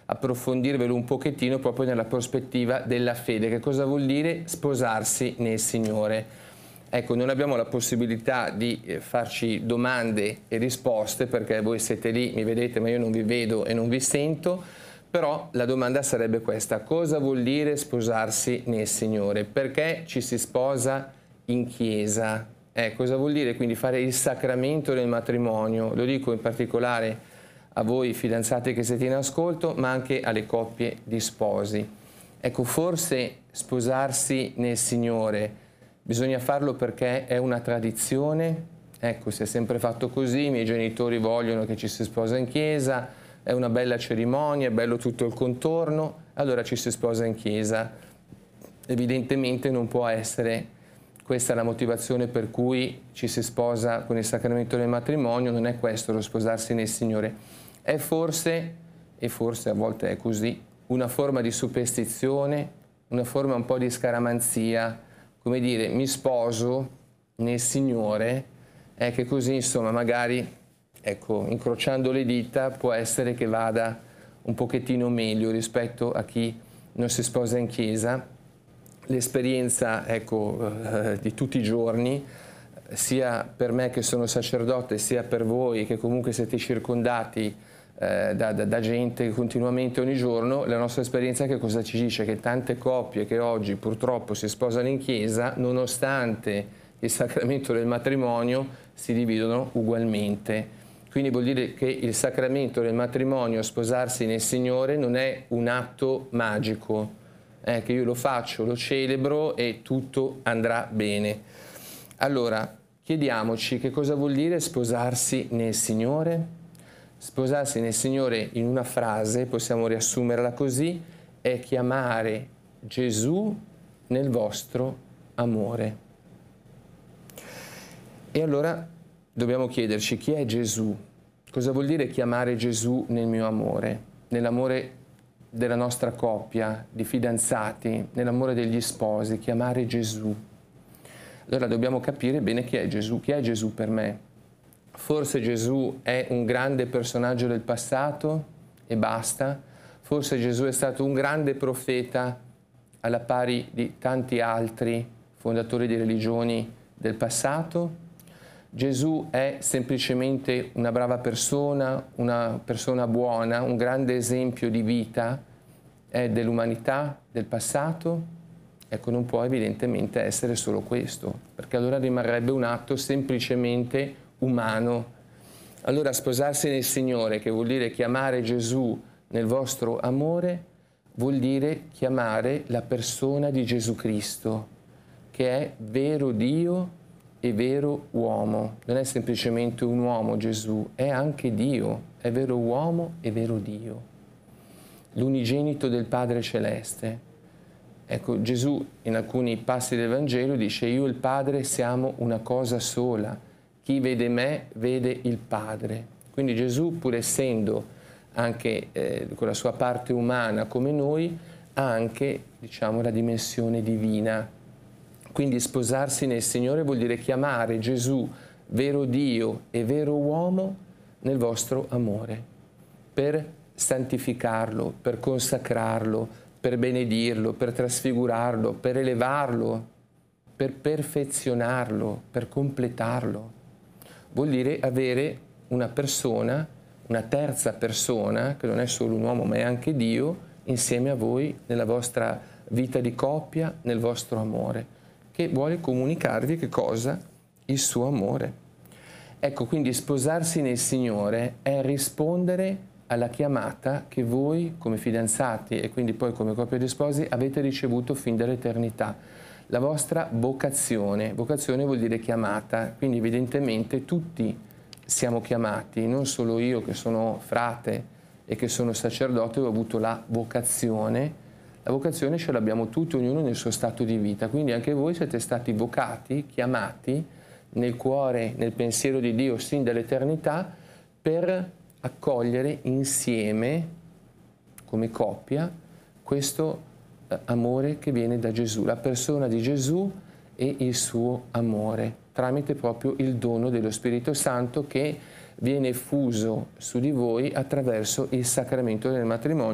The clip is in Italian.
approfondirvelo un pochettino proprio nella prospettiva della fede. Che cosa vuol dire sposarsi nel Signore? Ecco, non abbiamo la possibilità di farci domande e risposte perché voi siete lì, mi vedete ma io non vi vedo e non vi sento, però la domanda sarebbe questa: cosa vuol dire sposarsi nel Signore? Perché ci si sposa in chiesa? Cosa vuol dire quindi fare il sacramento del matrimonio? Lo dico in particolare a voi fidanzati che siete in ascolto, ma anche alle coppie di sposi. Ecco, forse sposarsi nel Signore bisogna farlo perché è una tradizione, ecco, si è sempre fatto così, i miei genitori vogliono che ci si sposa in chiesa, è una bella cerimonia, è bello tutto il contorno, allora ci si sposa in chiesa. Evidentemente non può essere questa la motivazione per cui ci si sposa con il sacramento del matrimonio, non è questo lo sposarsi nel Signore. È forse, e forse a volte è così, una forma di superstizione, una forma un po' di scaramanzia, come dire, mi sposo nel Signore, che così insomma magari, ecco, incrociando le dita può essere che vada un pochettino meglio rispetto a chi non si sposa in chiesa. L'esperienza, ecco, di tutti i giorni, sia per me che sono sacerdote, sia per voi che comunque siete circondati da gente continuamente ogni giorno, la nostra esperienza che cosa ci dice? Che tante coppie che oggi purtroppo si sposano in chiesa, nonostante il sacramento del matrimonio, si dividono ugualmente. Quindi vuol dire che il sacramento del matrimonio, sposarsi nel Signore, non è un atto magico, che io lo faccio, lo celebro e tutto andrà bene. Allora, chiediamoci che cosa vuol dire sposarsi nel Signore? Sposarsi nel Signore, in una frase, possiamo riassumerla così, è chiamare Gesù nel vostro amore. E allora dobbiamo chiederci chi è Gesù? Cosa vuol dire chiamare Gesù nel mio amore? Nell'amore della nostra coppia, di fidanzati, nell'amore degli sposi, chiamare Gesù. Allora dobbiamo capire bene chi è Gesù. Chi è Gesù per me? Forse Gesù è un grande personaggio del passato e basta. Forse Gesù è stato un grande profeta alla pari di tanti altri fondatori di religioni del passato. Gesù è semplicemente una brava persona, una persona buona, un grande esempio di vita dell'umanità, del passato. Ecco, non può evidentemente essere solo questo, perché allora rimarrebbe un atto semplicemente umano. Allora sposarsi nel Signore, che vuol dire chiamare Gesù nel vostro amore, vuol dire chiamare la persona di Gesù Cristo, che è vero Dio e vero uomo. Non è semplicemente un uomo Gesù, è anche Dio, è vero uomo e vero Dio, l'unigenito del Padre Celeste. Ecco, Gesù in alcuni passi del Vangelo dice: io e il Padre siamo una cosa sola, chi vede me vede il Padre. Quindi Gesù, pur essendo anche con la sua parte umana come noi, ha anche, diciamo, la dimensione divina. Quindi sposarsi nel Signore vuol dire chiamare Gesù, vero Dio e vero uomo, nel vostro amore, per santificarlo, per consacrarlo, per benedirlo, per trasfigurarlo, per elevarlo, per perfezionarlo, per completarlo. Vuol dire avere una persona, una terza persona, che non è solo un uomo ma è anche Dio, insieme a voi nella vostra vita di coppia, nel vostro amore, che vuole comunicarvi che cosa? Il suo amore. Ecco, quindi sposarsi nel Signore è rispondere alla chiamata che voi come fidanzati e quindi poi come coppia di sposi avete ricevuto fin dall'eternità. La vostra vocazione. Vocazione vuol dire chiamata, quindi evidentemente tutti siamo chiamati, non solo io che sono frate e che sono sacerdote ho avuto la vocazione. La vocazione ce l'abbiamo tutti, ognuno nel suo stato di vita, quindi anche voi siete stati vocati, chiamati nel cuore, nel pensiero di Dio sin dall'eternità per accogliere insieme, come coppia, questo amore che viene da Gesù, la persona di Gesù e il suo amore, tramite proprio il dono dello Spirito Santo che viene fuso su di voi attraverso il sacramento del matrimonio.